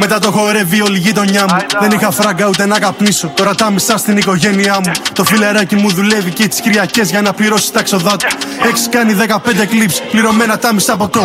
Μετά το χορεύει όλη η γειτονιά μου. Δεν είχα φράγκα ούτε να καπνίσω. Τώρα τα μισά στην οικογένειά μου. Το φιλεράκι μου δουλεύει και τις Κυριακές για να πληρώσει τα έξοδά του. Έχεις κάνει 15 κλιπς, πληρωμένα τα μισά από το